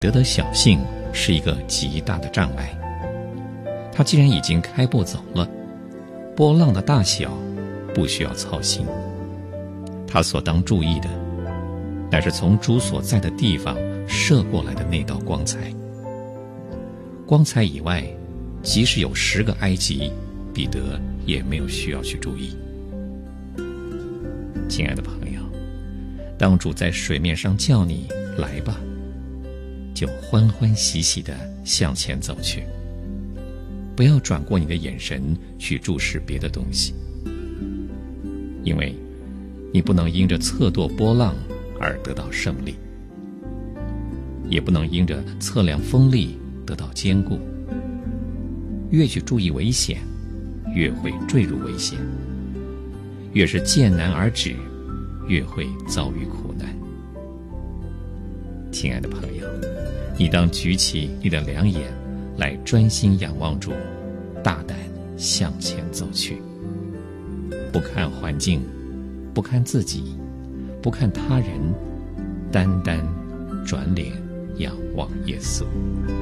的小性是一个极大的障碍。他既然已经开步走了，波浪的大小不需要操心，他所当注意的乃是从主所在的地方射过来的那道光彩。光彩以外，即使有10个埃及，彼得也没有需要去注意。亲爱的朋友，当主在水面上叫你来吧，就欢欢喜喜地向前走去，不要转过你的眼神去注视别的东西，因为你不能因着测度波浪而得到胜利，也不能因着测量风力得到坚固。越去注意危险，越会坠入危险；越是见难而止，越会遭遇苦难。亲爱的朋友，你当举起你的两眼来专心仰望主，大胆向前走去，不看环境，不看自己，不看他人，单单转脸仰望耶稣。